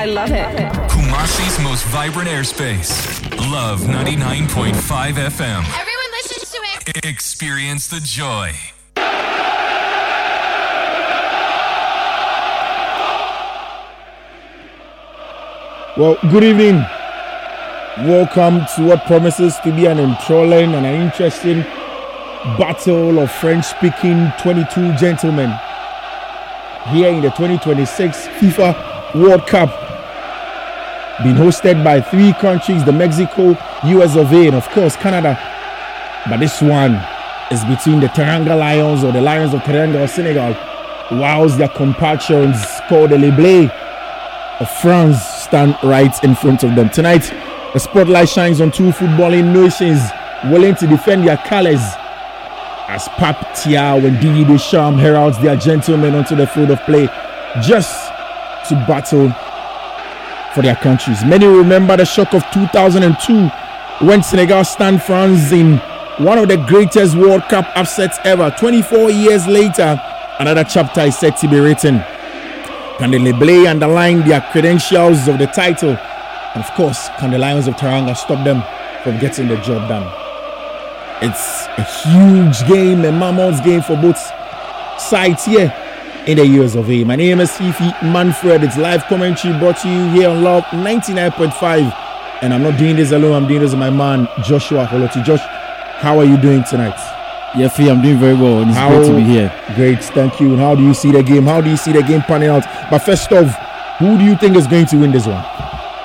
I love it. Kumasi's most vibrant airspace. Love 99.5 FM. Everyone listens to it. Experience the joy. Well, good evening. Welcome to what promises to be an enthralling and an interesting battle of French-speaking 22 gentlemen here in the 2026 FIFA World Cup, being hosted by three countries: the Mexico, US of A, and of course Canada. But this one is between the Teranga Lions, or the Lions of Teranga of Senegal, whilst their compatriots called the Les Bleus of France stand right in front of them. Tonight, the spotlight shines on two footballing nations willing to defend their colours, as Pape Thiaw and Didier Deschamps heralds their gentlemen onto the field of play just to battle for their countries. Many remember the shock of 2002 when Senegal stunned France in one of the greatest World Cup upsets ever. 24 years later, another chapter is set to be written. Can the Les Bleus underline their credentials of the title? And of course, can the Lions of Teranga stop them from getting the job done? It's a huge game, a mammoth game for both sides here in the US of A. My name is Fifi Manfred. It's live commentary brought to you here on Love 99.5. And I'm not doing this alone. I'm doing this with my man, Joshua Holoti. Josh, how are you doing tonight? Yeah, Fee, I'm doing very well. It's great to be here. Great, thank you. And how do you see the game? How do you see the game panning out? But first off, who do you think is going to win this one?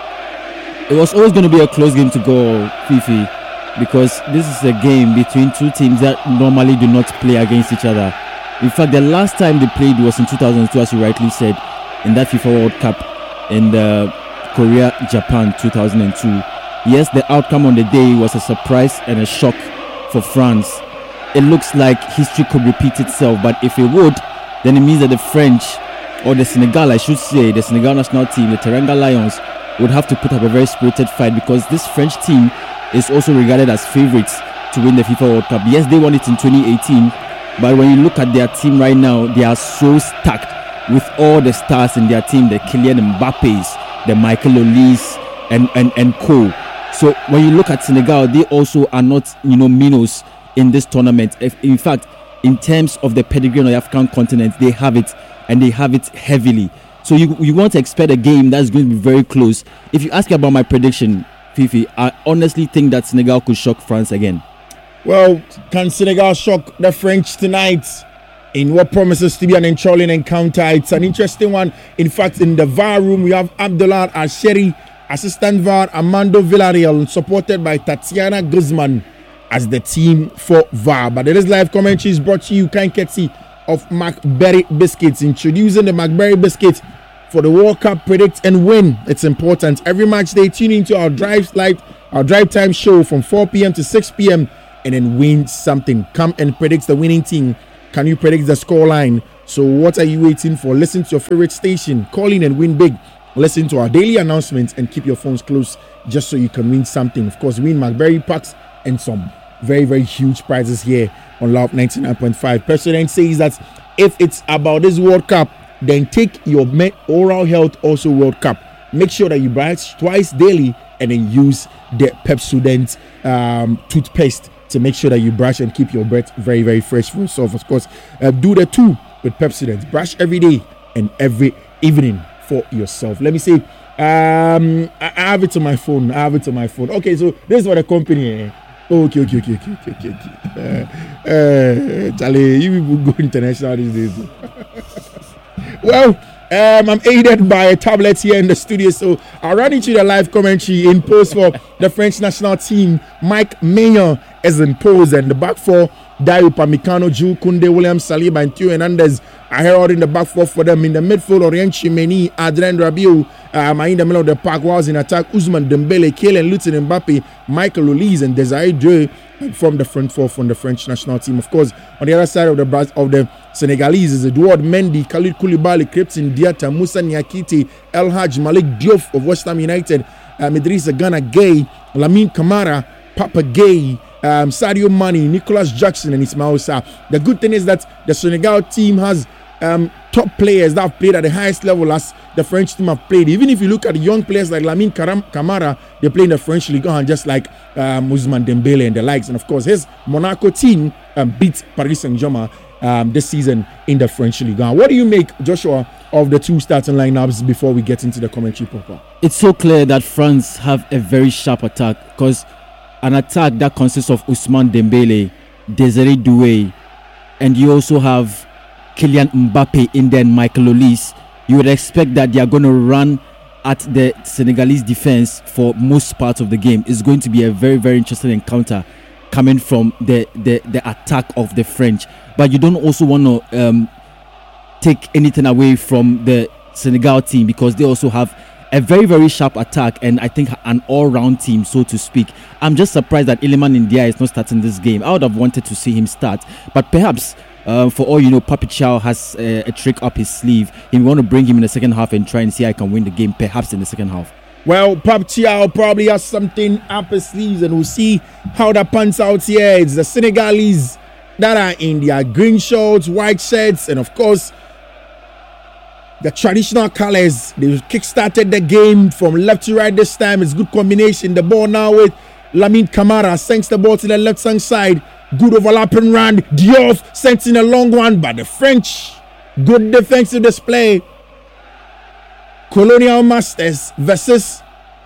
It was always going to be a close game to go, Fifi, because this is a game between two teams that normally do not play against each other. In fact, the last time they played was in 2002, as you rightly said, in that FIFA World Cup in the Korea-Japan 2002. Yes, the outcome on the day was a surprise and a shock for France. It looks like history could repeat itself, but if it would, then it means that the French, or the Senegal, I should say, the Senegal national team, the Teranga Lions, would have to put up a very spirited fight, because this French team is also regarded as favourites to win the FIFA World Cup. Yes, they won it in 2018, but when you look at their team right now, they are so stacked with all the stars in their team, the Kylian Mbappe's, the Michael Olise, and co. So when you look at Senegal, they also are not, minnows in this tournament. In fact, in terms of the pedigree on the African continent, they have it, and they have it heavily. So you want to expect a game that's going to be very close. If you ask me about my prediction, Fifi, I honestly think that Senegal could shock France again. Well, can Senegal shock the French tonight in what promises to be an enthralling encounter? It's an interesting one. In fact, in the VAR room, we have Abdullah Asheri, assistant VAR Armando Villarreal, supported by Tatiana Guzman as the team for VAR. But this live commentary is brought to you courtesy of McBerry Biscuits, introducing the McBerry Biscuits for the World Cup Predict and Win. It's important. Every match day, tune into our drive time show from 4 p.m. to 6 p.m. and then win something. Come and predict the winning team. Can you predict the scoreline? So what are you waiting for? Listen to your favorite station. Call in and win big. Listen to our daily announcements and keep your phones close just so you can win something. Of course, win McBerry packs and some very, very huge prizes here on Love 99.5. President says that if it's about this World Cup, then take your oral health also World Cup. Make sure that you brush twice daily and then use the Pepsodent toothpaste to make sure that you brush and keep your breath very, very fresh for yourself. Of course, do the two with Pepsodent. Brush every day and every evening for yourself. Let me see. I have it on my phone. Okay, so this is for the company. Okay. Charlie, you people go international these days. Well, I'm aided by a tablet here in the studio, so I'll run into the live commentary in post for the French national team. Mike Maignan is in pose, and the back four, Dayo Upamecano, Jules Koundé, William Saliba, and Theo Hernandez are heralding the back four for them. In the midfield, Orient Tchouameni, Adrien Rabiot are in the middle of the park, whilst in attack, Ousmane Dembele, Kylian Mbappe, Michael Olise, and Desiré Doué from the front four from the French national team. Of course, on the other side of the Senegalese is Edouard Mendy, Khalid Koulibaly, Krépin Diatta, Moussa Niakhaté, El Hadj Malik Diouf of West Ham United, Idrissa Gana Gueye, Lamine Camara, Papa Gueye, Sadio Mane, Nicolas Jackson, and Ismail Sarr. The good thing is that the Senegal team has top players that have played at the highest level as the French team have played. Even if you look at young players like Lamine Camara, they play in the French Ligue 1, just like Ousmane Dembele and the likes. And of course, his Monaco team beat Paris Saint-Germain this season in the French Ligue 1. What do you make, Joshua, of the two starting lineups before we get into the commentary proper? It's so clear that France have a very sharp attack, because an attack that consists of Ousmane Dembele, Desiré Doué, and you also have Kylian Mbappe in there and Michael Olise. You would expect that they are going to run at the Senegalese defense for most parts of the game. It's going to be a very, very interesting encounter coming from the attack of the French. But you don't also want to take anything away from the Senegal team, because they also have a very, very sharp attack and I think an all-round team, so to speak. I'm just surprised that Iliman Ndiaye is not starting this game. I would have wanted to see him start, but perhaps for all you know, Pape Thiaw has a trick up his sleeve. He want to bring him in the second half and try and see how I can win the game, perhaps in the second half. Well, Pape Thiaw probably has something up his sleeves, and we'll see how that pans out here. It's the Senegalese that are in their green shorts, white shirts, and of course, the traditional colors. They kick-started the game from left to right this time. It's good combination. The ball now with Lamine Camara sends the ball to the left-hand side. Good overlapping run. Diouf sends in a long one, but the French, good defensive display. Colonial Masters versus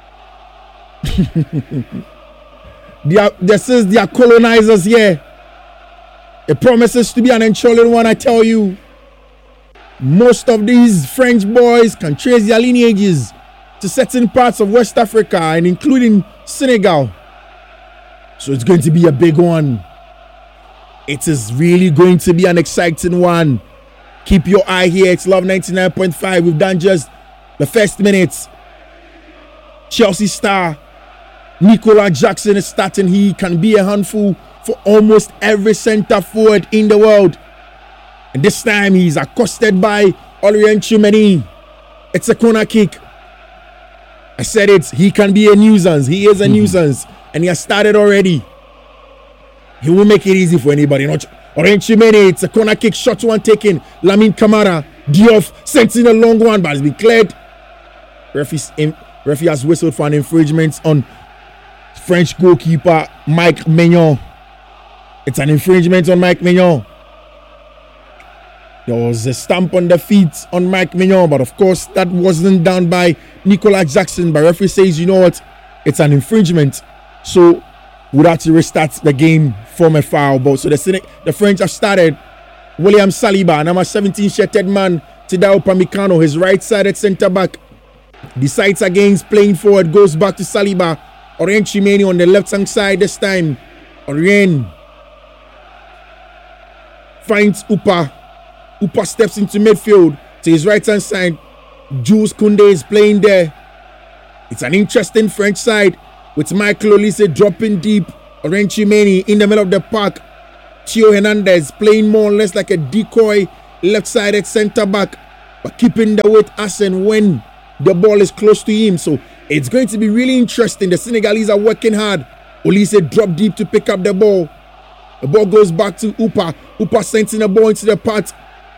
their colonizers here. It promises to be an enthralling one, I tell you. Most of these French boys can trace their lineages to certain parts of West Africa and including Senegal. So it's going to be a big one. It is really going to be an exciting one. Keep your eye here. It's Love 99.5. We've done just the first minutes. Chelsea star Nicolas Jackson is starting. He can be a handful for almost every centre forward in the world. And this time he's accosted by Aurélien Tchouameni. It's a corner kick. I said it. He can be a nuisance. He is a nuisance. And he has started already. He will make it easy for anybody. Not Aurélien Tchouameni. It's a corner kick. Shot one taken. Lamine Camara. Diouf sends in a long one, but it's been cleared. Referee has whistled for an infringement on French goalkeeper Mike Maignan. It's an infringement on Mike Maignan. There was a stamp on the feet on Mike Maignan, but of course that wasn't done by Nicolas Jackson. But referee says, you know what, it's an infringement, so we'd have to restart the game from a foul. But so the French have started. William Saliba, number 17, shirted man, Tadao Upamecano, his right-sided centre-back, decides against playing forward, goes back to Saliba. Aurélien Tchouameni on the left-hand side this time. Aurélien finds Upa. Upa steps into midfield to his right-hand side. Jules Koundé is playing there. It's an interesting French side with Michael Olise dropping deep. Aurélien Tchouameni in the middle of the park. Theo Hernandez playing more or less like a decoy left-sided centre-back, but keeping the weight as and when the ball is close to him. So it's going to be really interesting. The Senegalese are working hard. Olise dropped deep to pick up the ball. The ball goes back to Upa. Upa sends in the ball into the path.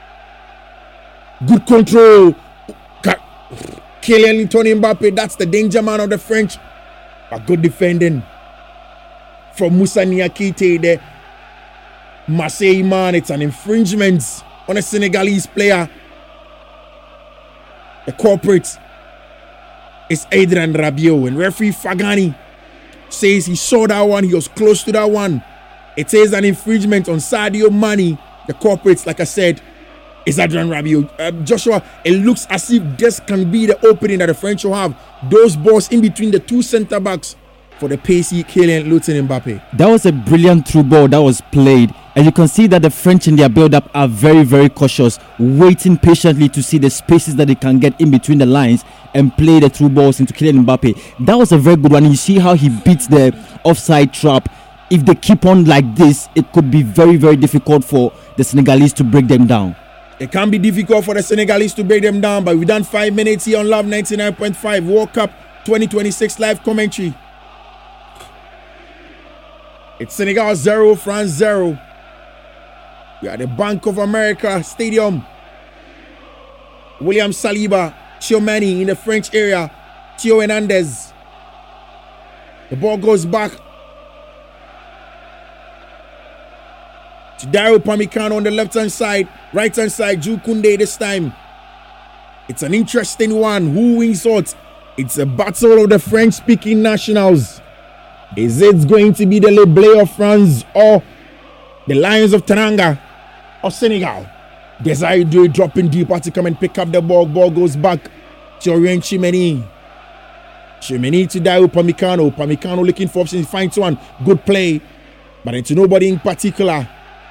Good control. Kylian Mbappe, that's the danger man of the French. A good defending from Moussa Niakite there. Marseille man, it's an infringement on a Senegalese player. The culprit is Adrien Rabiot, and referee Fagani says he saw that one, he was close to that one. It is an infringement on Sadio Mane. The culprit, like I said, is Adrien Rabiot. Joshua, it looks as if this can be the opening that the French will have. Those balls in between the two centre backs for the pacey Kylian Mbappe. That was a brilliant through ball that was played, and you can see that the French in their build-up are very, very cautious, waiting patiently to see the spaces that they can get in between the lines and play the through balls into Kylian Mbappe. That was a very good one. You see how he beats the offside trap. If they keep on like this, it could be very, very difficult for the Senegalese to break them down. It can be difficult for the Senegalese to break them down, but we've done 5 minutes here on Love 99.5 World Cup 2026 live commentary. It's Senegal 0, France 0. We are at the Bank of America Stadium William Saliba, Tchouameni in the French area. Theo Hernandez. The ball goes back to Daryl Upamecano on the left-hand side. Right-hand side, Jules Koundé this time. It's an interesting one. Who wins out? It's a battle of the French-speaking nationals. Is it going to be the Le Bleu of France or the Lions of Teranga or Senegal? Desire Doué dropping deep to come and pick up the ball. Ball goes back to Aurélien Tchouameni. Tchouameni to Daryl Upamecano. Upamecano looking for options. Finds one. Good play. But into nobody in particular.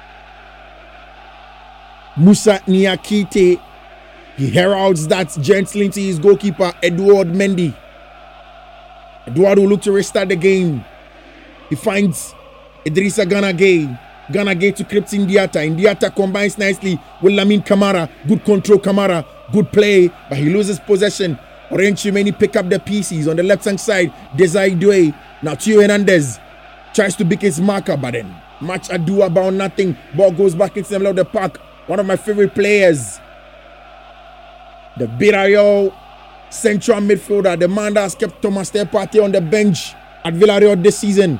Moussa Niakite. He heralds that gently to his goalkeeper, Edouard Mendy. Edouard will look to restart the game. He finds Idrissa Gana Gueye. Gana Gueye to Krépin Diatta. Diatta combines nicely with Lamine Camara. Good control, Camara. Good play, but he loses possession. Aurélien Tchouameni pick up the pieces on the left-hand side. Desire Doué. Now Theo Hernandez tries to beat his marker, but then much ado about nothing. Ball goes back into the middle of the park. One of my favorite players. The Villarreal central midfielder, the man that has kept Thomas Partey on the bench at Villarreal this season.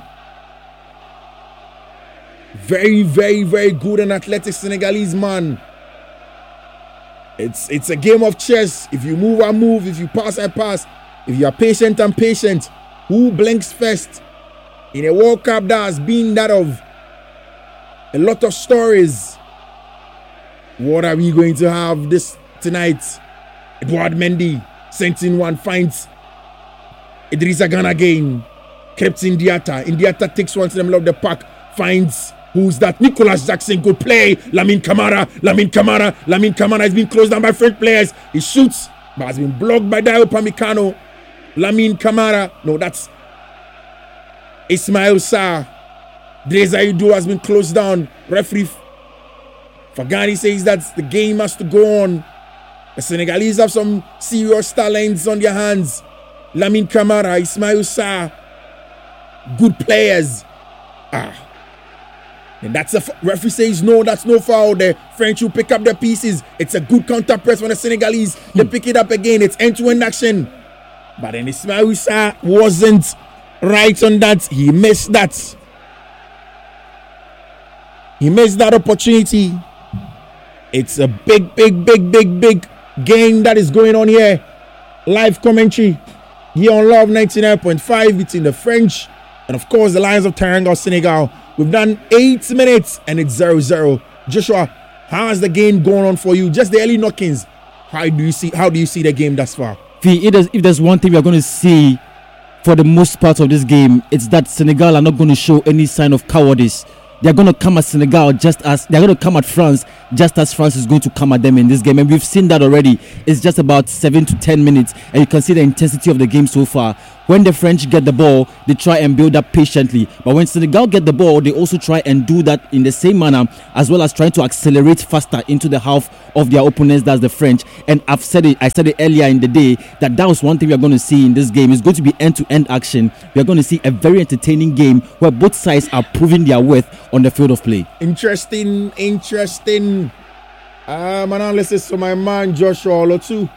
Very, very, very good and athletic Senegalese man. It's a game of chess. If you move, I move. If you pass, I pass. If you are patient, I'm patient. Who blinks first? In a World Cup that has been that of a lot of stories. What are we going to have this tonight? Edouard Mendy sends in one, finds Idrissa Gana Gueye. Krépin Diatta. Diatta takes one to the middle of the park. Finds who's that? Nicolas Jackson. Good play. Lamine Camara has been closed down by French players. He shoots, but has been blocked by Daryl Upamecano. Lamine Camara. No, that's Ismail Sarr. Desire Doué has been closed down. Referee Fagani says that the game has to go on. The Senegalese have some serious talents on their hands. Lamine Camara, Ismail Sarr. Good players. And that's a referee says no, that's no foul. The French will pick up the pieces. It's a good counter press from the Senegalese. They pick it up again. It's end-to-end action. But then Ismail Sarr wasn't right on that. He missed that. He missed that opportunity. It's a big game that is going on here. Live commentary here on Love 99.5 between the French and of course the Lions of Teranga, Senegal. We've done 8 minutes and it's 0-0. Joshua, how has the game gone on for you? Just the early knockings. How do you see the game thus far? If there's one thing we're going to see for the most part of this game, it's that Senegal are not going to show any sign of cowardice. They're going to come at Senegal they're going to come at France just as France is going to come at them in this game. And we've seen that already. It's just about 7 to 10 minutes. And you can see the intensity of the game so far. When the French get the ball, they try and build up patiently. But when Senegal get the ball, they also try and do that in the same manner, as well as trying to accelerate faster into the half of their opponents, that's the French. And I said it earlier in the day that was one thing we are going to see in this game. It's going to be end-to-end action. We are going to see a very entertaining game where both sides are proving their worth on the field of play. Interesting. Analysis from my man Joshua Olotu.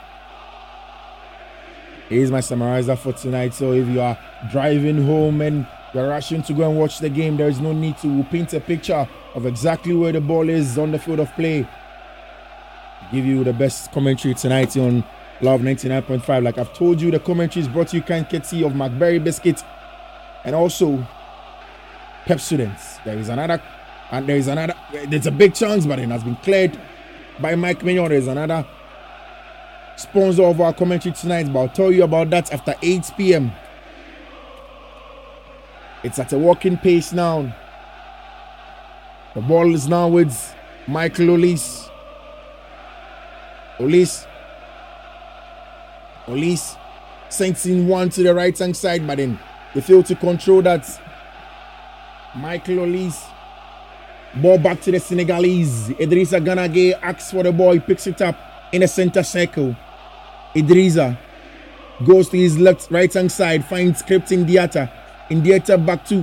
He's my summarizer for tonight. So if you are driving home and you're rushing to go and watch the game, there is no need to paint a picture of exactly where the ball is on the field of play. Give you the best commentary tonight on Love 99.5. Like I've told you, the commentary is brought to you courtesy of McBerry Biscuit and also Pepsodent. There's a big chance, but it has been cleared by Mike Mignon. There's another sponsor of our commentary tonight, but I'll tell you about that after 8 p.m. It's at a walking pace now. The ball is now with Michael Olise. Olise sends in one to the right hand side, but then they fail to control that. Michael Olise. Ball back to the Senegalese. Idrissa Gana Gueye asks for the ball. He picks it up in the center circle. Idrissa goes to his right hand side, finds Krépin Diatta. Diatta back to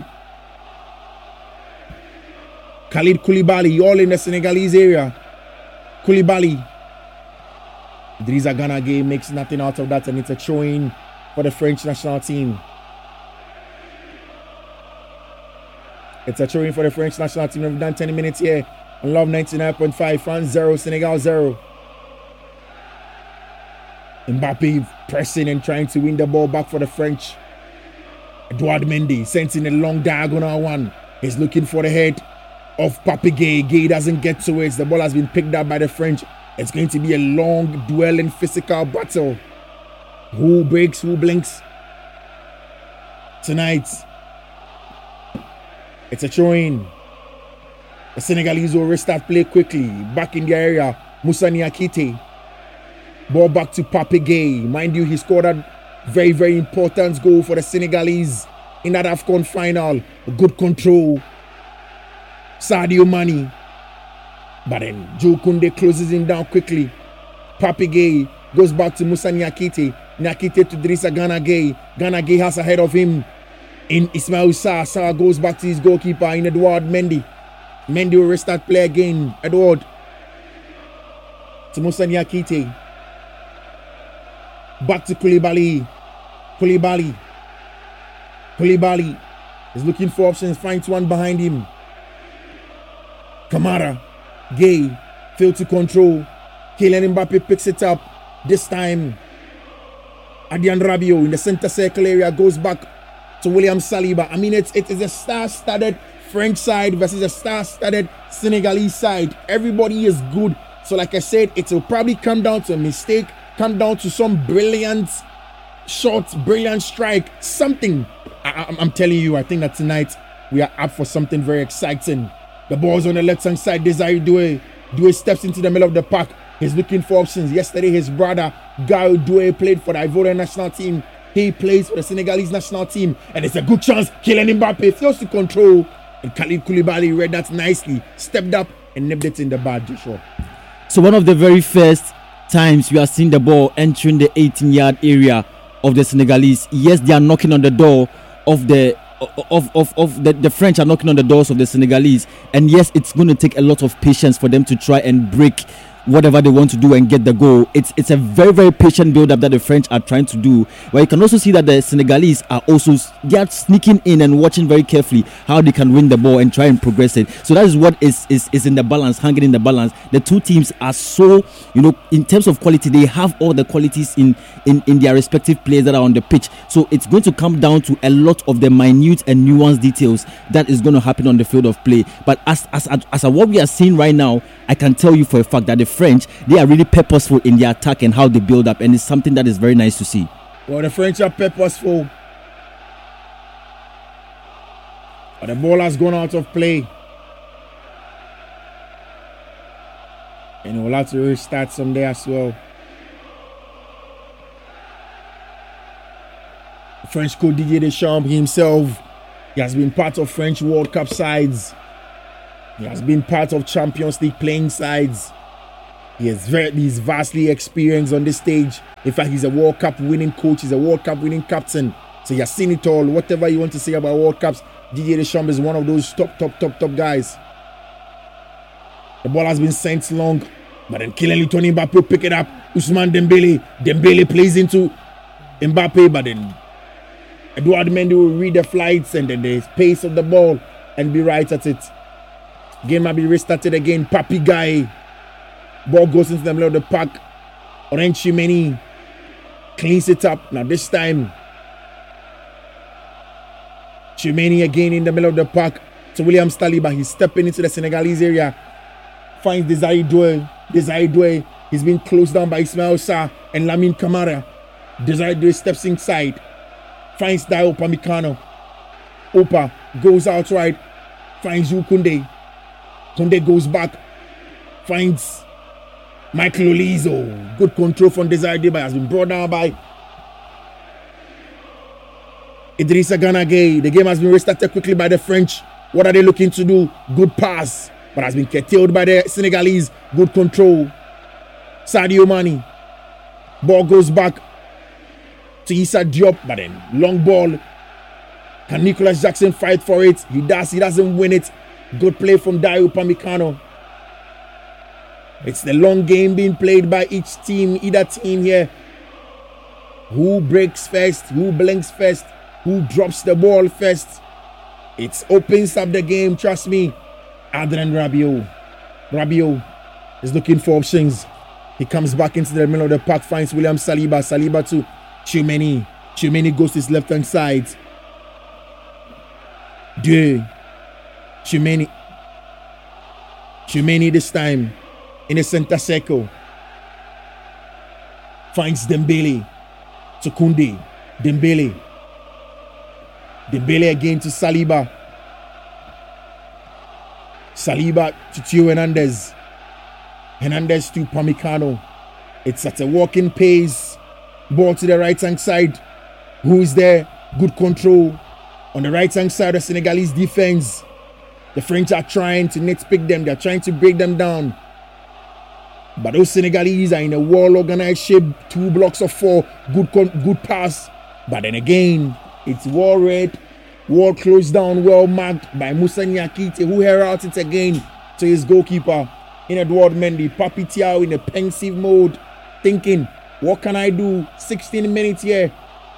Khalid Koulibaly, all in the Senegalese area. Koulibaly Idrissa Gana Gueye makes nothing out of that, and it's a throw-in for the French national team. It's a throw-in for the French national team. We've done 10 minutes here on Love 99.5. France 0, Senegal 0. Mbappe pressing and trying to win the ball back for the French. Edouard Mendy sends in a long diagonal one. He's looking for the head of Pape Gueye. Gueye doesn't get to it. The ball has been picked up by the French. It's going to be a long, dueling, physical battle. Who breaks, who blinks? Tonight, it's a throw-in. The Senegalese will restart play quickly. Back in the area, Moussa Niakite. Ball back to Pape Gueye. Mind you, he scored a very, very important goal for the Senegalese in that AFCON final. Good control. Sadio Mane. But then Jules Koundé closes him down quickly. Pape Gueye goes back to Moussa Niakite. Niakite to Idrissa Gana Gueye. Gana Gueye has ahead of him in Ismail Sarr. Sarr goes back to his goalkeeper in Edouard Mendy. Mendy will restart play again. Edouard to Moussa Niakite. Back to Koulibaly. Koulibaly is looking for options. Finds one behind him. Kamara. Gueye failed to control. Kylian Mbappe picks it up. This time, Adrien Rabiot in the center circle area goes back to William Saliba. I mean, it's a star-studded French side versus a star-studded Senegalese side. Everybody is good. So like I said, it will probably come down to a mistake, come down to some brilliant shot, brilliant strike, something. I'm telling you, I think that tonight we are up for something very exciting. The ball's on the left-hand side. Desire Doué. Doué steps into the middle of the park. He's looking for options. Yesterday, his brother, Gaël Doué, played for the Ivorian national team. He plays for the Senegalese national team. And it's a good chance. Kylian Mbappe fails to control. And Khalid Koulibaly read that nicely. Stepped up and nipped it in the bud, Joshua. So one of the very first times we are seeing the ball entering the 18-yard area of the Senegalese. Yes, they are knocking on the door of the French are knocking on the doors of the Senegalese, and yes, it's going to take a lot of patience for them to try and break whatever they want to do and get the goal. It's a very, very patient build-up that the French are trying to do. Where you can also see that the Senegalese are also sneaking in and watching very carefully how they can win the ball and try and progress it. So that is what is in the balance, hanging in the balance. The two teams are so, in terms of quality, they have all the qualities in their respective players that are on the pitch. So it's going to come down to a lot of the minute and nuanced details that is going to happen on the field of play. But as what we are seeing right now, I can tell you for a fact that the French, they are really purposeful in their attack and how they build up, and it's something that is very nice to see. Well, the French are purposeful, but the ball has gone out of play, and we'll have to restart some there as well. The French coach Didier Deschamps himself, he has been part of French World Cup sides. He has been part of Champions League playing sides. He's vastly experienced on this stage. In fact, he's a World Cup winning coach. He's a World Cup winning captain. So he has seen it all. Whatever you want to say about World Cups, Didier Deschamps is one of those top guys. The ball has been sent long, but then Kylian Mbappe will pick it up. Ousmane Dembele plays into Mbappe, but then Edouard Mendy will read the flights and then the pace of the ball and be right at it. Game might be restarted again. Pape Gueye. Ball goes into the middle of the park. Orange Tchouameni cleans it up. Now this time, Tchouameni again in the middle of the park to William Saliba. He's stepping into the Senegalese area. Finds Desire Doué. He's been closed down by Ismail Sarr and Lamine Camara. Desire Doué steps inside. Finds Dayot Upamecano. Opa goes outright. Finds Jules Koundé. Koundé goes back. Finds Michael Olizo. Good control from Desire Doué, has been brought down by Idrissa Gana Gueye. The game has been restarted quickly by the French. What are they looking to do? Good pass, but has been curtailed by the Senegalese. Good control. Sadio Mane. Ball goes back to Issa Diop, but then long ball. Can Nicolas Jackson fight for it? He does. He doesn't win it. Good play from Dayot Upamecano. It's the long game being played by each team, either team here. Who breaks first, who blinks first, who drops the ball first. It opens up the game, trust me. Adrien Rabiot. Rabiot is looking for options. He comes back into the middle of the park, finds William Saliba. Saliba to Tchouameni. Tchouameni goes to his left-hand side. Tchouameni. Tchouameni this time in the center circle. Finds Dembele to Koundé. Dembele again to Saliba. Saliba to Theo Hernandez. Hernandez to Upamecano. It's at a walking pace. Ball to the right hand side. Who is there? Good control. On the right hand side of Senegalese defense. The French are trying to nitpick them. They're trying to break them down. But those Senegalese are in a well-organized shape. 2 blocks of 4. Good pass. But then again, it's well read. Well closed down. Well marked by Moussa Niakite, who heralds it again to his goalkeeper in Edouard Mendy. Papi Thiaw in a pensive mode. Thinking, what can I do? 16 minutes here.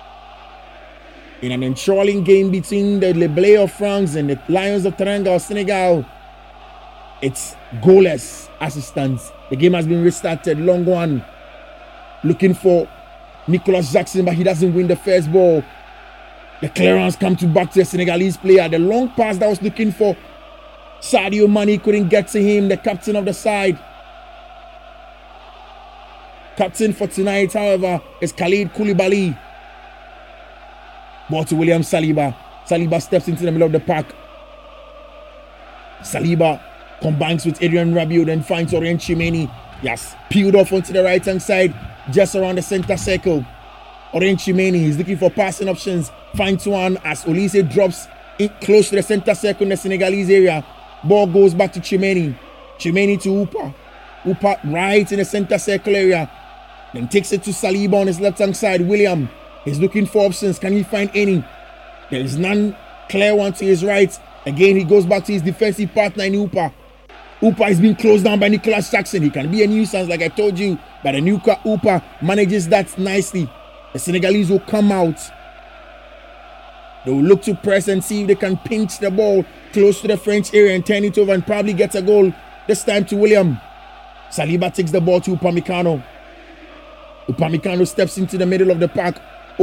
In an enthralling game between the Le Bleu of France and the Lions of Teranga of Senegal. It's goalless assistance. The game has been restarted. Long one. Looking for Nicolas Jackson, but he doesn't win the first ball. The clearance comes back to the Senegalese player. The long pass that was looking for Sadio Mane couldn't get to him, the captain of the side. Captain for tonight, however, is Khalid Koulibaly. Ball to William Saliba. Saliba steps into the middle of the park. Saliba combines with Adrien Rabiot, then finds Aurélien Tchouameni. Yes, peeled off onto the right hand side, just around the center circle. Aurélien Tchouameni, he's looking for passing options. Finds one as Olise drops in close to the center circle in the Senegalese area. Ball goes back to Tchouameni. Tchouameni to Upa. Upa right in the center circle area. Then takes it to Saliba on his left hand side. William is looking for options. Can he find any? There is none. Clear one to his right. Again, he goes back to his defensive partner in Upa. Upa is being closed down by Nicolas Jackson. He can be a nuisance, like I told you. But the new Upa manages that nicely. The Senegalese will come out. They will look to press and see if they can pinch the ball close to the French area and turn it over and probably get a goal. This time to William. Saliba takes the ball to Upamecano. Upamecano steps into the middle of the park.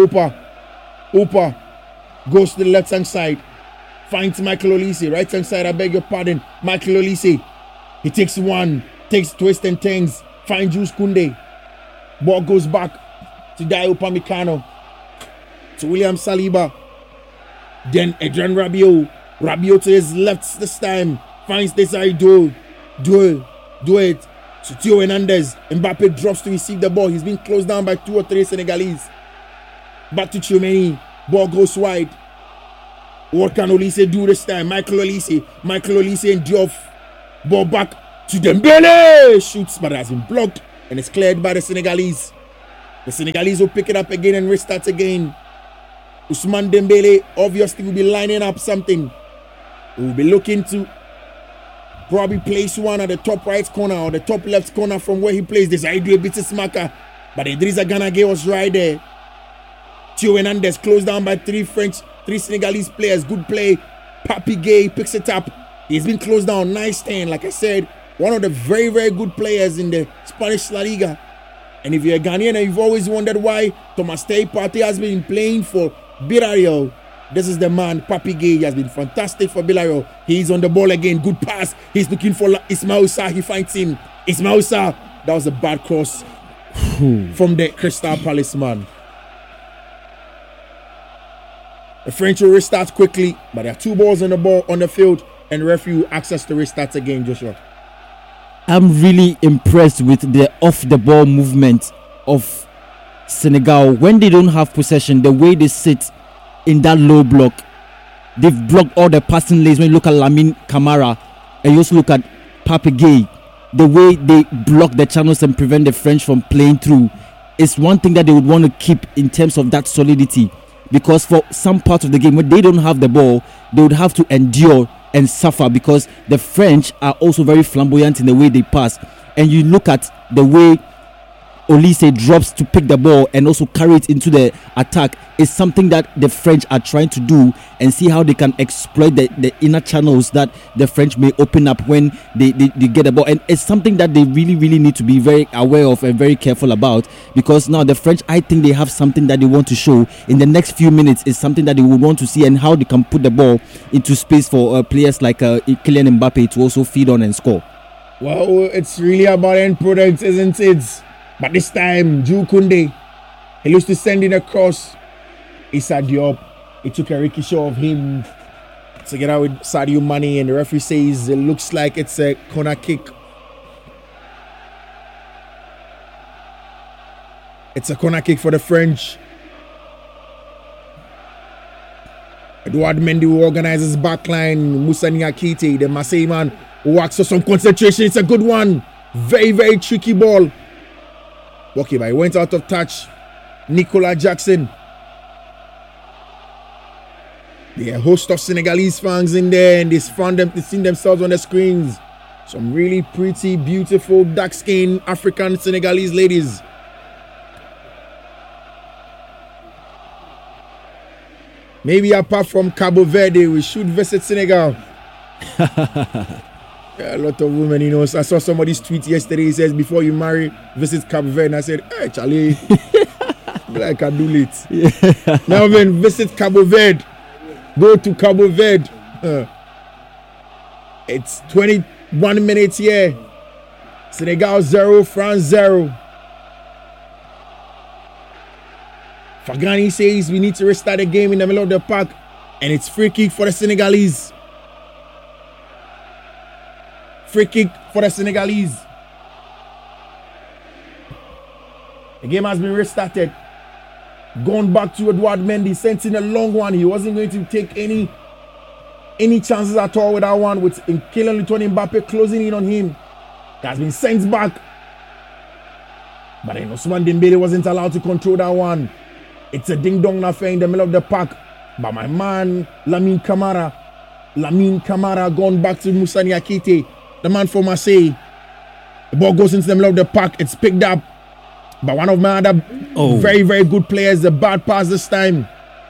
Upa goes to the left hand side. Finds Michael Olise. Right hand side, I beg your pardon. Michael Olise. He takes one. Takes twist and turns. Finds Jules Koundé. Ball goes back to Dayot Upamecano. To William Saliba. Then Adrien Rabiot. Rabiot to his left this time. Finds Desiré Doué. To Theo Hernandez. Mbappe drops to receive the ball. He's been closed down by 2 or 3 Senegalese. Back to Tchouameni. Ball goes wide. What can Olise do this time? Michael Olise and Diop. Ball back to Dembele. Shoots, but it has been blocked. And it's cleared by the Senegalese. The Senegalese will pick it up again and restart again. Ousmane Dembele obviously will be lining up something. He will be looking to probably place one at the top right corner or the top left corner from where he plays this. I do a bit of smacker. But Idrissa Gana Gueye was right there. Theo Hernandez closed down by 3 Senegalese players. Good play. Papi Gueye picks it up. He's been closed down. Nice stand. Like I said, one of the very, very good players in the Spanish La Liga. And if you're a Ghanaian and you've always wondered why Thomas Partey has been playing for Villarreal, this is the man, Papi Gueye. He has been fantastic for Villarreal. He's on the ball again. Good pass. He's looking for Ismail Sarr. He finds him. Ismail Sarr. That was a bad cross from the Crystal Palace man. The French will restart quickly, but there are 2 balls on the field, and referee will ask us to restart again, Joshua. I'm really impressed with the off-the-ball movement of Senegal. When they don't have possession, the way they sit in that low block, they've blocked all the passing lanes. When you look at Lamine Camara, and you also look at Papi Gueye, the way they block the channels and prevent the French from playing through is one thing that they would want to keep in terms of that solidity. Because for some part of the game, when they don't have the ball, they would have to endure and suffer because the French are also very flamboyant in the way they pass. and you look at the way Olise drops to pick the ball and also carry it into the attack, is something that the French are trying to do, and see how they can exploit the inner channels that the French may open up when they get the ball. And it's something that they really need to be very aware of and very careful about, because now the French, I think they have something that they want to show in the next few minutes. Is something that they would want to see, and how they can put the ball into space for players like Kylian Mbappe to also feed on and score. Well, it's really about end product, isn't it? But this time, Jules Koundé, he used to send in a cross. Issa Diop, he took a ricochet of him together with Sadio Mane, and the referee says it looks like it's a corner kick. It's a corner kick for the French. Edouard Mendy, who organizes backline. Moussa Niakhaté, the Marseille man, who works for some concentration. It's a good one. Very tricky ball. Okay, but he went out of touch. Nicolas Jackson. There are a host of Senegalese fans in there, and they've seen themselves on the screens. Some really pretty, beautiful, dark-skinned African Senegalese ladies. Maybe apart from Cabo Verde, we should visit Senegal. A lot of women, you know. I saw somebody's tweet yesterday. He says, before you marry, visit Cabo Verde. And I said, hey, Charlie, I can do it. Yeah. Now, man, visit Cabo Verde. Go to Cabo Verde. It's 21 minutes here. Senegal 0, France 0. Fagani says we need to restart the game in the middle of the park. And it's free kick for the Senegalese. Free kick for the Senegalese. The game has been restarted. Gone back to Edouard Mendy, sent in a long one. He wasn't going to take any chances at all with that one, with Kylian Mbappe closing in on him. It has been sent back. But then Ousmane Dembele wasn't allowed to control that one. It's a ding-dong affair in the middle of the park. But my man, Lamine Camara gone back to Moussa Niakhaté, the man for Marseille. The ball goes into the middle of the park. It's picked up by one of my other very good players. The bad pass this time.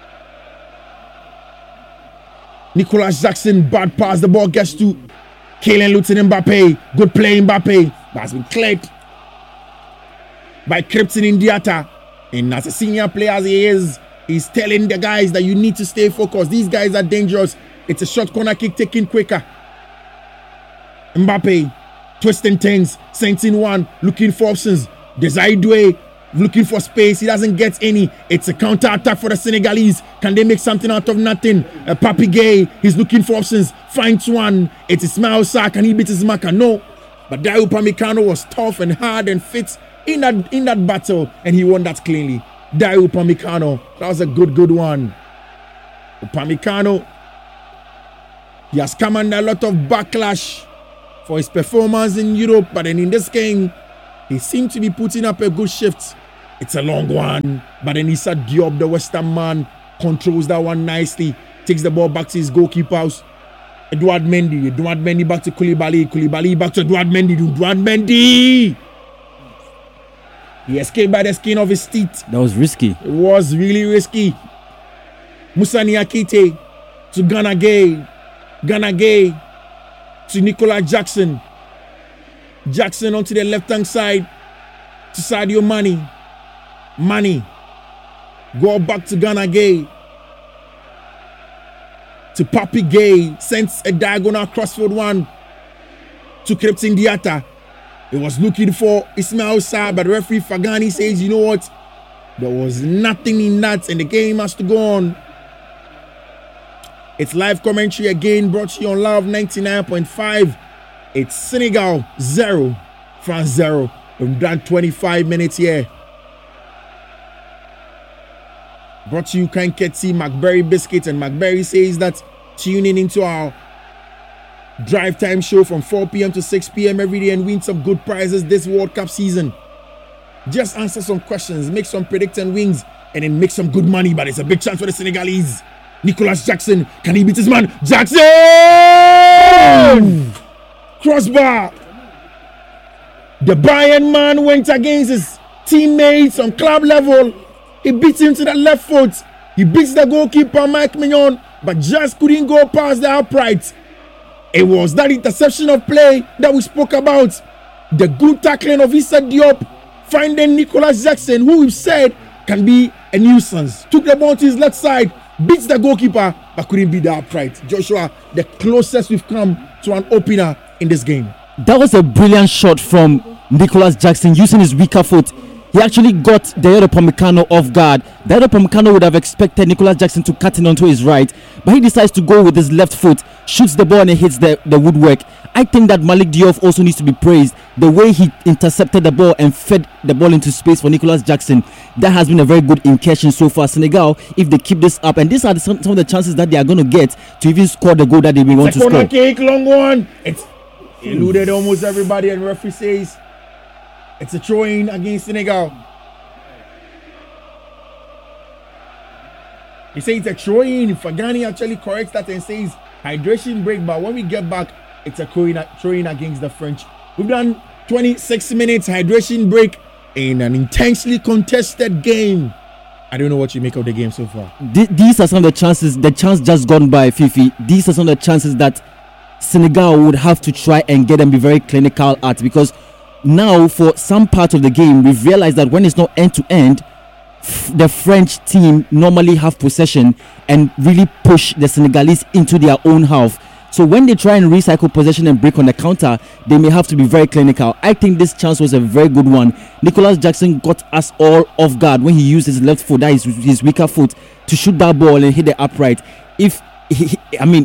Nicolas Jackson, bad pass. The ball gets to Kylian Mbappe. Good play, Mbappe. That's been cleared by Kripton Ndiata. And as a senior player as he is, he's telling the guys that you need to stay focused. These guys are dangerous. It's a short corner kick taken quicker. Mbappe twisting things, sends in one, looking for options. Desire Doué looking for space. He doesn't get any. It's a counter attack for the Senegalese. Can they make something out of nothing? Papi Gueye, he's looking for options. Finds one. It's Ismail Sarr. Can he beat his marker? No. But Dayot Upamecano was tough and hard and fit in that battle, and he won that cleanly. Dayot Upamecano, that was a good one. Upamecano, he has come under a lot of backlash for his performance in Europe, but then in this game, he seemed to be putting up a good shift. It's a long one, but then Issa Diop, the Western man, controls that one nicely. Takes the ball back to his goalkeeper house. Edouard Mendy back to Koulibaly back to Edouard Mendy. He escaped by the skin of his teeth. That was risky. It was really risky. Moussa Niakhaté to Gana Gueye to Nicolas Jackson. Jackson onto the left-hand side to Sadio Mane. Go back to Gana Gueye. To Papi Gueye. Sends a diagonal crossfield one to Kripton Ndiata. He was looking for Ismail Sarr, but referee Fagani says, you know what? There was nothing in that, and the game has to go on. It's live commentary again, brought to you on Love 99.5. It's Senegal 0, France 0. We've done 25 minutes here. Brought to you Kanketsi, McBerry Biscuit, and McBerry says that tuning into our drive time show from 4 p.m. to 6 p.m. every day and win some good prizes this World Cup season. Just answer some questions, make some predict and wins, and then make some good money. But it's a big chance for the Senegalese. Nicolas Jackson, can he beat his man? Jackson! Crossbar! The Bayern man went against his teammates on club level. He beat him to the left foot. He beats the goalkeeper, Mike Mignon, but just couldn't go past the upright. It was that interception of play that we spoke about. The good tackling of Issa Diop, finding Nicolas Jackson, who we said can be a nuisance. Took the ball to his left side, beats the goalkeeper, but couldn't beat the upright. Joshua, the closest we've come to an opener in this game. That was a brilliant shot from Nicolas Jackson using his weaker foot. He actually got Dayot Upamecano off guard. Dayot Upamecano would have expected Nicolas Jackson to cut in onto his right, but he decides to go with his left foot, shoots the ball and it hits the woodwork. I think that Malik Diop also needs to be praised. The way he intercepted the ball and fed the ball into space for Nicolas Jackson, that has been a very good incursion so far. Senegal, if they keep this up, and these are some of the chances that they are going to get to even score the goal that they will want to score. Corner kick, long one. It's eluded almost everybody, and referee says it's a throw-in against Senegal. He says it's a throw-in. Fagani actually corrects that and says hydration break, but when we get back, it's a throw-in against the French. We've done 26 minutes hydration break in an intensely contested game. I don't know what you make of the game so far. These are some of the chances, the chance just gone by, Fifi. These are some of the chances that Senegal would have to try and get and be very clinical at, because now for some part of the game we've realized that when it's not end-to-end, the French team normally have possession and really push the Senegalese into their own half. So when they try and recycle possession and break on the counter, they may have to be very clinical. I think this chance was a very good one. Nicolas Jackson got us all off guard when he used his left foot, that is his weaker foot, to shoot that ball and hit the upright. If he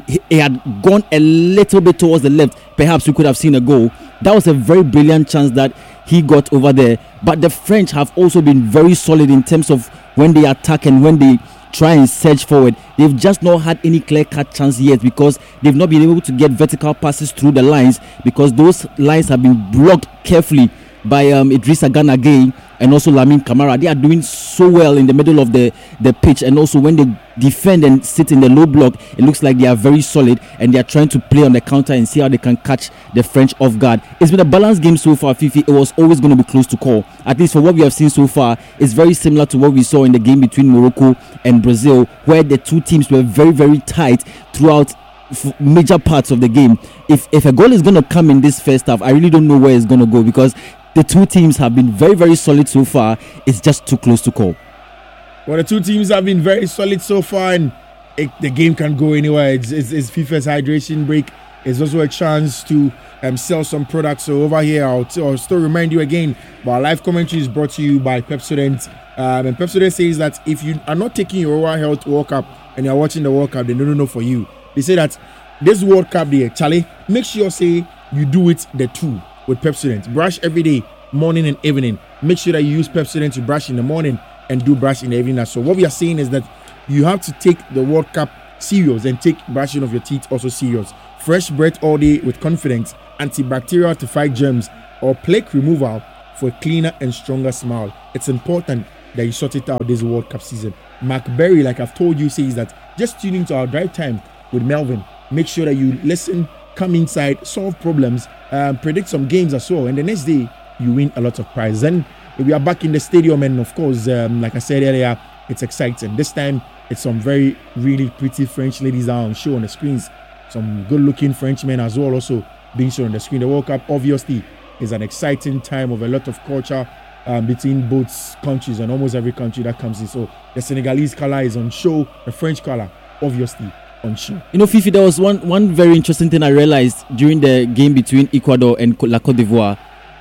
had gone a little bit towards the left, perhaps we could have seen a goal. That was a very brilliant chance that he got over there. But the French have also been very solid in terms of when they attack and when they try and surge forward. They've just not had any clear-cut chance yet, because they've not been able to get vertical passes through the lines, because those lines have been blocked carefully by Idrissa Gana Gueye and also Lamine Camara. They are doing so well in the middle of the pitch, and also when they defend and sit in the low block, it looks like they are very solid and they are trying to play on the counter and see how they can catch the French off guard. It's been a balanced game so far, Fifi. It was always going to be close to call. At least for what we have seen so far, it's very similar to what we saw in the game between Morocco and Brazil, where the two teams were very, very tight throughout major parts of the game. If a goal is going to come in this first half, I really don't know where it's going to go, because the two teams have been very, very solid so far. It's just too close to call. Well, the two teams have been very solid so far, and the game can go anywhere. It's FIFA's hydration break. It's also a chance to sell some products. So over here, I'll still remind you again, our live commentary is brought to you by Pepsodent. And Pepsodent says that if you are not taking your Oral Health World Cup and you're watching the World Cup, then no for you. They say that this World Cup day, Charlie, make sure say you do it the two with Pepsodent. Brush every day, morning and evening. Make sure that you use Pepsodent to brush in the morning and do brush in the evening. So what we are saying is that you have to take the World Cup serious and take brushing of your teeth also serious. Fresh breath all day with confidence, antibacterial to fight germs, or plaque removal for a cleaner and stronger smile. It's important that you sort it out this World Cup season. Mark Berry, like I've told you, says that just tune into our drive time with Melvin. Make sure that you listen, come inside, solve problems, predict some games as well, and the next day you win a lot of prizes. And we are back in the stadium, and of course, like I said earlier, it's exciting. This time it's some very really pretty French ladies are on show on the screens, some good looking Frenchmen as well also being shown on the screen. The World Cup obviously is an exciting time of a lot of culture between both countries and almost every country that comes in. So the Senegalese color is on show, the French color obviously on show. You know, Fifi, there was one very interesting thing I realized during the game between Ecuador and La Côte d'Ivoire.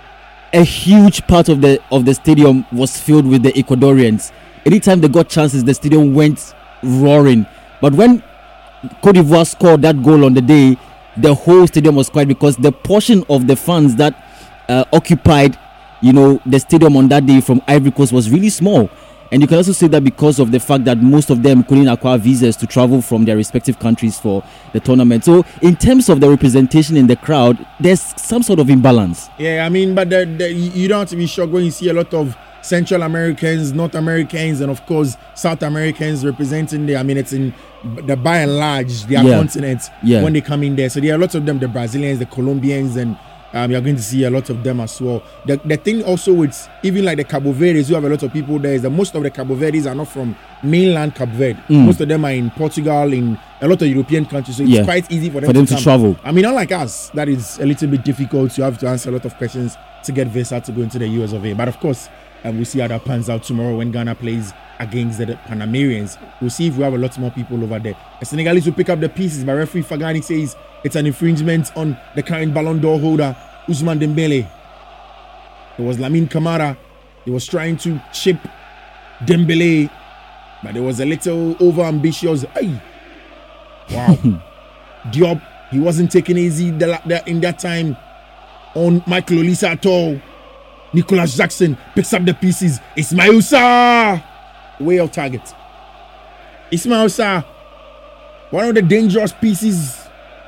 A huge part of the stadium was filled with the Ecuadorians. Anytime they got chances, the stadium went roaring. But when Côte d'Ivoire scored that goal on the day, the whole stadium was quiet, because the portion of the fans that occupied, the stadium on that day from Ivory Coast was really small. And you can also say that because of the fact that most of them couldn't acquire visas to travel from their respective countries for the tournament. So in terms of the representation in the crowd, there's some sort of imbalance. Yeah, I mean, but you don't have to be shocked when you see a lot of Central Americans, North Americans, and of course South Americans representing it's in the by and large their continent when they come in there. So there are lots of them, the Brazilians, the Colombians, and You're going to see a lot of them as well. The thing also with even like the Cabo Verdes, you have a lot of people there, is that most of the Cabo Verdes are not from mainland Cabo Verde. Most of them are in Portugal, in a lot of European countries, so it's quite easy for them to travel. I mean, unlike us, that is a little bit difficult. You have to answer a lot of questions to get visa to go into the US of A. But of course, we'll see how that pans out tomorrow when Ghana plays against the Panamerians. We'll see if we have a lot more people over there. The Senegalese will pick up the pieces, but referee Fagani says it's an infringement on the current Ballon d'Or holder, Ousmane Dembele. It was Lamine Camara. He was trying to chip Dembele, but it was a little over-ambitious. Ay. Wow. Diop, he wasn't taking easy in that time on Michael Olise at all. Nicolas Jackson picks up the pieces. Ismail Sarr, way off target. Ismail Sarr, one of the dangerous pieces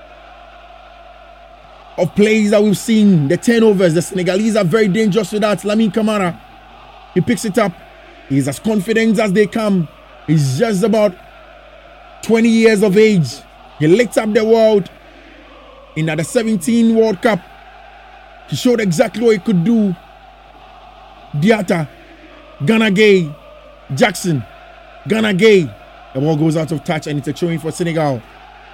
of plays that we've seen. The turnovers, the Senegalese are very dangerous with that. Lamine Camara, he picks it up. He's as confident as they come. He's just about 20 years of age. He lit up the world in the 17 World Cup. He showed exactly what he could do. Diatta, Gana Gueye, Jackson, Gana Gueye. The ball goes out of touch and it's a throw-in for Senegal.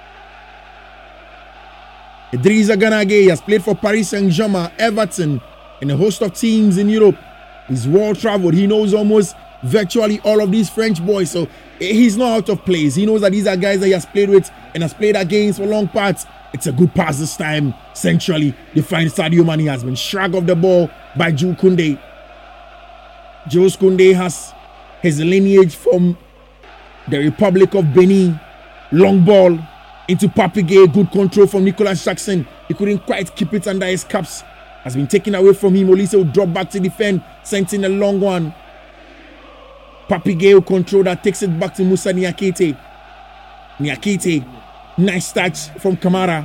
Idrissa Gana Gueye has played for Paris Saint-Germain, Everton, and a host of teams in Europe. He's world-traveled. He knows almost virtually all of these French boys, so he's not out of place. He knows that these are guys that he has played with and has played against for long parts. It's a good pass this time. Centrally, they find Sadio Mane has been shrugged off the ball by Jules Koundé. Jules Koundé has his lineage from the Republic of Benin. Long ball into Papi Gueye. Good control from Nicolas Jackson. He couldn't quite keep it under his caps. Has been taken away from him. Olise will drop back to defend. Sent in a long one. Papi Gueye will control that. Takes it back to Moussa Niakhaté. Niakhaté. Nice touch from Kamara.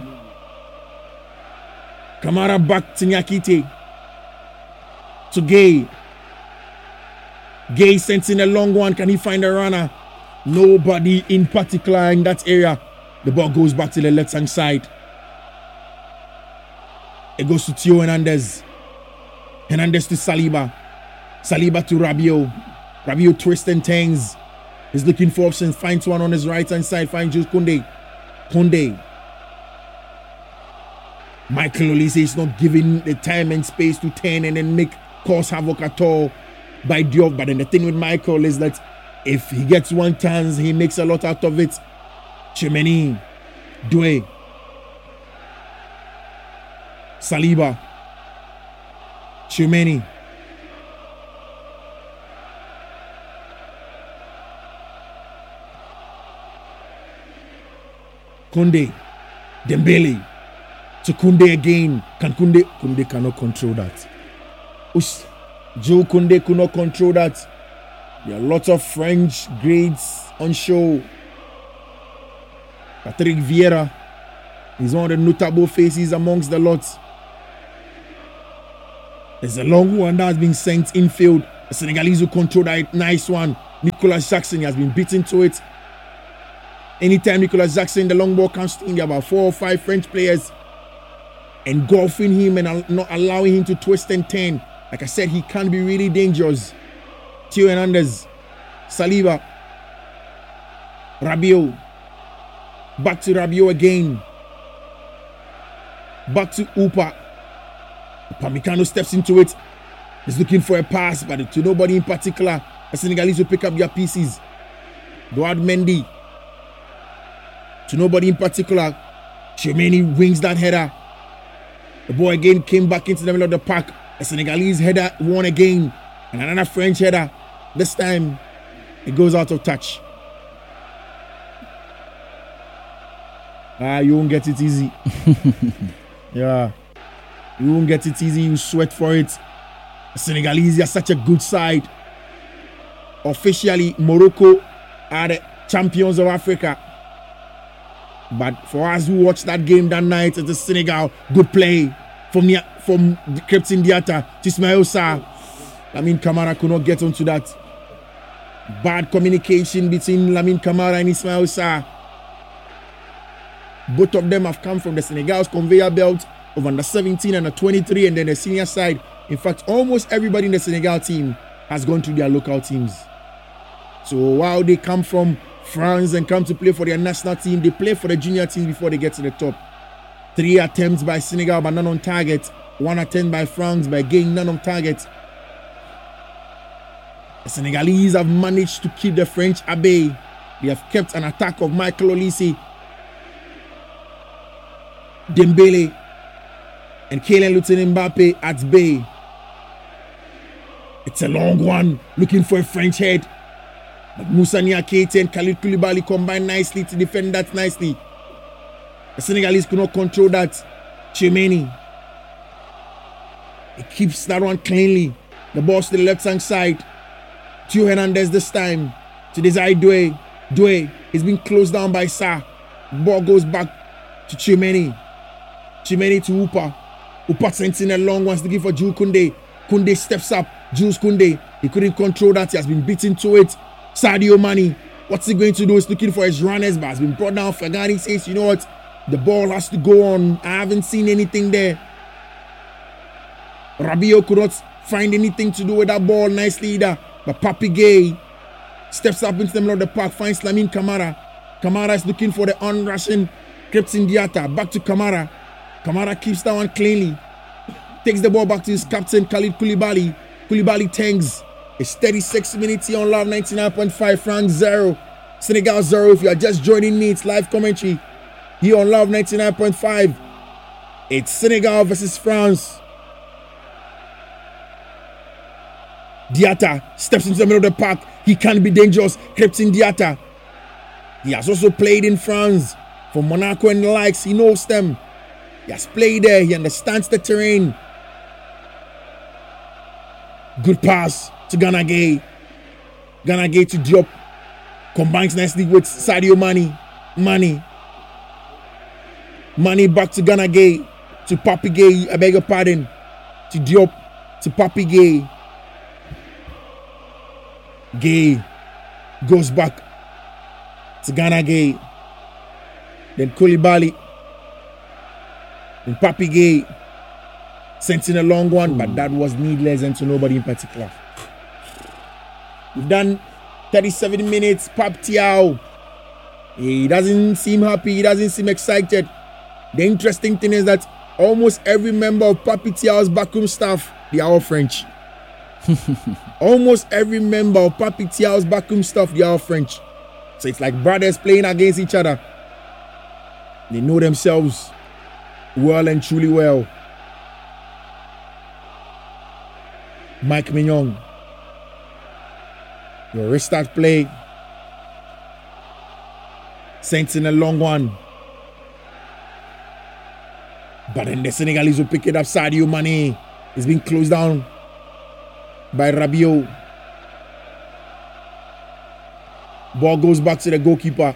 Kamara back to Niakhaté. To Gueye. Gueye sends in a long one. Can he find a runner? Nobody in particular in that area. The ball goes back to the left-hand side. It goes to Theo Hernandez. Hernandez to Saliba. Saliba to Rabiot. Rabiot twists and turns. He's looking for options. Finds one on his right-hand side. Finds Jules Koundé. Koundé. Michael Olise is not giving the time and space to turn and then cause havoc at all by Diop. But then the thing with Michael is that if he gets one chance, he makes a lot out of it. Tchouameni, Doué, Saliba, Tchouameni, Koundé, Dembele, to Koundé again. Can Koundé cannot control that. Jules Koundé could not control that. There are lots of French grades on show. Patrick Vieira is one of the notable faces amongst the lot. There's a long one that has been sent infield. The Senegalese will control that. Nice one. Nicolas Jackson has been beaten to it. Anytime Nicolas Jackson, the long ball comes to him, there are about 4 or 5 French players engulfing him and not allowing him to twist and turn. Like I said, he can be really dangerous. Theo Hernandez, Saliba, Rabiot. Back to Rabiot again. Back to Upa. Upamecano steps into it. He's looking for a pass, but to nobody in particular. The Senegalese will pick up their pieces. Edouard Mendy. To nobody in particular. Tchouameni wings that header. The ball again came back into the middle of the park. The Senegalese header won again. And another French header. This time, it goes out of touch. You won't get it easy. Yeah. You won't get it easy. You sweat for it. The Senegalese are such a good side. Officially, Morocco are the champions of Africa. But for us who watched that game that night, it's Senegal. Good play from Krépin Diatta to Ismail Sarr. Lamine Camara could not get onto that. Bad communication between Lamine Camara and Ismail Sarr. Both of them have come from the Senegal's conveyor belt of under 17 and under 23, and then the senior side. In fact, almost everybody in the Senegal team has gone to their local teams. So while they come from France and come to play for their national team, they play for the junior team before they get to the top. 3 attempts by Senegal, but none on target. 1 attempt by France, by again none on target. The Senegalese have managed to keep the French at bay. They have kept an attack of Michael Olise, Dembele, and Kylian Mbappe at bay. It's a long one, looking for a French head. But Moussa Niakhaté and Khalid Koulibaly combine nicely to defend that nicely. The Senegalese could not control that. Tchouameni. He keeps that one cleanly. The ball to the left-hand side. Theo Hernandez this time. To Desire Doué. Doué is being closed down by Sarr. Ball goes back to Tchouameni. Tchouameni to Upa. Upa sends in a long one, looking for Jules Koundé. Koundé steps up. Jules Koundé. He couldn't control that. He has been beaten to it. Sadio Mane. What's he going to do? He's looking for his runners, but has been brought down. Fagani says, you know what? The ball has to go on. I haven't seen anything there. Rabiot could not find anything to do with that ball nicely either. But Papi Gueye steps up into the middle of the park, finds Lamine Camara. Camara is looking for the on-rushing Krépin Diatta. Back to Camara. Camara keeps that one cleanly. Takes the ball back to his captain, Khalid Koulibaly. Koulibaly tanks. It's 36 minutes here on Love 99.5. France 0. Senegal 0. If you are just joining me, it's live commentary here on Love 99.5. It's Senegal versus France. Diatta steps into the middle of the park. He can be dangerous. Krépin Diatta. He has also played in France for Monaco and the likes. He knows them. He has played there. He understands the terrain. Good pass to Gana Gueye. Gana Gueye to Diop. Combines nicely with Sadio Mane. Mane back to Gana Gueye. To Papi Gueye. I beg your pardon. To Diop. To Papi Gueye. Gueye goes back to Gana Gueye. Then Koulibaly. Then Papi Gueye sent in a long one, but that was needless and to nobody in particular. We've done 37 minutes. Pap Thiaw. He doesn't seem happy. He doesn't seem excited. The interesting thing is that almost every member of Papi Thiaw's backroom staff, they are all French. Almost every member of Papi Thiaw's backroom staff, they are all French. So it's like brothers playing against each other. They know themselves well and truly well. Mike Mignon. Your restart play. Sent in a long one. But then the Senegalese will pick it up. Sadio Mane is being closed down by Rabiot. Ball goes back to the goalkeeper.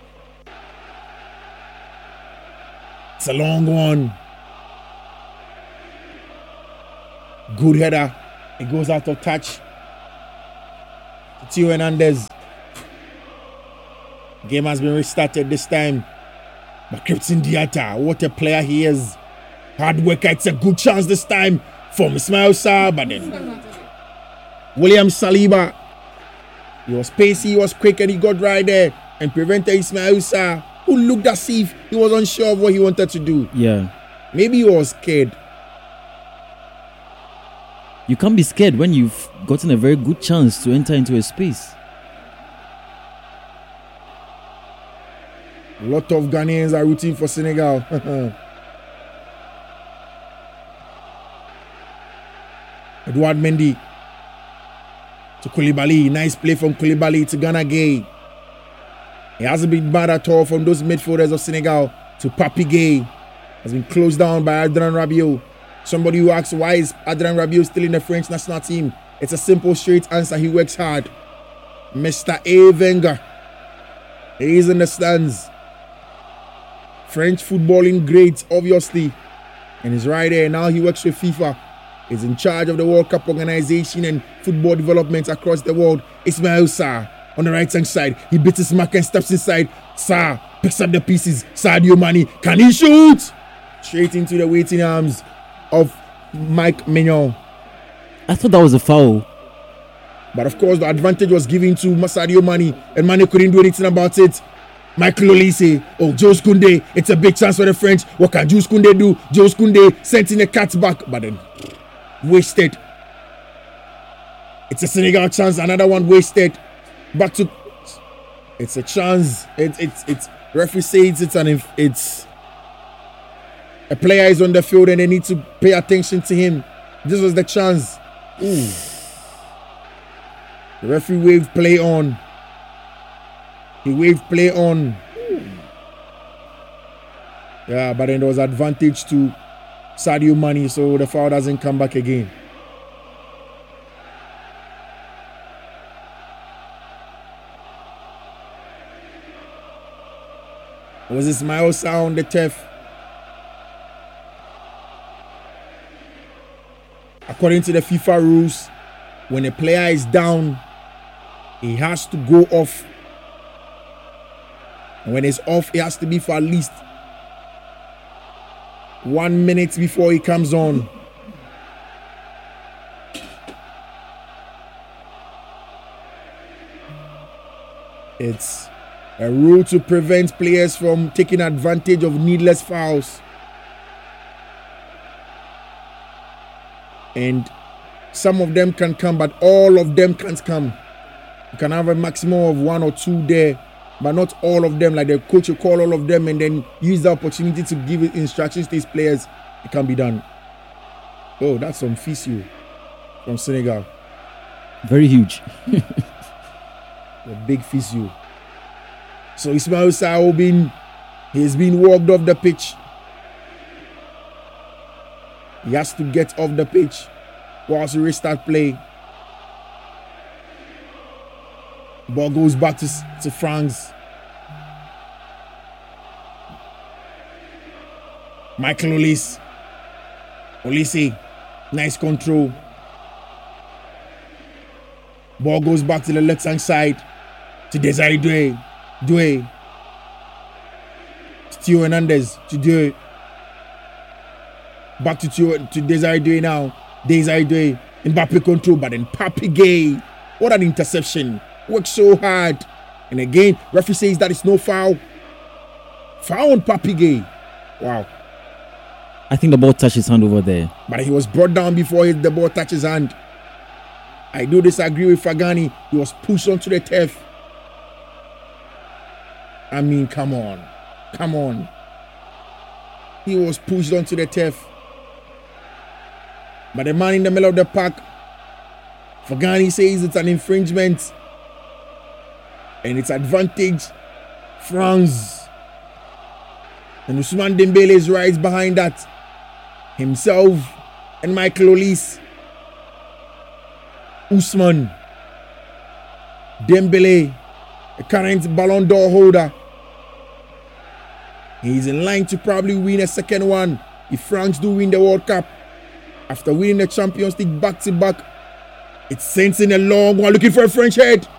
It's a long one. Good header. It goes out of touch. Theo Hernandez. Game has been restarted this time. But Krépin Diatta, what a player he is. Hard worker. It's a good chance this time from Ismail Sarr. But then William Saliba. He was pacey, he was quick, and he got right there and prevented Ismail Sarr, who looked as if he was unsure of what he wanted to do. Yeah. Maybe he was scared. You can't be scared when you've gotten a very good chance to enter into a space. A lot of Ghanaians are rooting for Senegal. Edouard Mendy to Koulibaly. Nice play from Koulibaly to Gana Gueye. He hasn't been bad at all from those midfielders of Senegal. To Papi Gueye. Has been closed down by Adrien Rabiot. Somebody who asks, why is Adrien Rabiot still in the French national team? It's a simple, straight answer. He works hard. Mr. A. Wenger. He is in the stands. French footballing great, obviously. And he's right there. Now he works with FIFA. He's in charge of the World Cup organization and football development across the world. Ismail Sarr on the right-hand side. He beats his mark and steps inside. Sarr picks up the pieces. Sadio Mane. Can he shoot? straight into the waiting arms of Mike Maignan. I thought that was a foul. But of course, the advantage was given to Sadio Mane, and Mane couldn't do anything about it. Michael Olise, Jules Koundé, it's a big chance for the French. What can Jules Koundé do? Jules Koundé sent in a cutback, but then wasted. It's a Senegal chance, another one wasted. Back to, it's a chance. It's referee says it's a player is on the field and they need to pay attention to him. This was the chance. Ooh. The referee waved play on. He waved play on. Yeah, but then there was advantage to Sadio Mane, so the foul doesn't come back again. It was Ismail Sarr on the turf. According to the FIFA rules, when a player is down, he has to go off. And when it's off, it has to be for at least 1 minute before he comes on. It's a rule to prevent players from taking advantage of needless fouls. And some of them can come, but all of them can't come. You can have a maximum of 1 or 2 there, but not all of them. Like the coach will call all of them and then use the opportunity to give instructions to his players. It can be done. Oh, that's some physio from Senegal. Very huge. A big physio. So Ismail Sarr he's been walked off the pitch. He has to get off the pitch whilst we restart play. Ball goes back to France. Michael Olise. Nice control. Ball goes back to the left hand side to Desiree Doué. Theo Hernandez to Doué. Back to Desiree Doué now. Desiree Doué. Mbappe control, but then Pape Gueye. What an interception. Worked so hard. And again, referee says that it's no foul. Foul on Pape Gueye. Wow. I think the ball touched his hand over there. But he was brought down before the ball touched his hand. I do disagree with Fagani. He was pushed onto the turf. I mean, come on. He was pushed onto the turf. But the man in the middle of the park, Fagani says it's an infringement. And it's advantage France. And Ousmane Dembele is right behind that. Himself and Michael Olise. Ousmane Dembele, the current Ballon d'Or holder. He's in line to probably win a second one if France do win the World Cup. After winning the Champions League back-to-back, it sends in a long one looking for a French head.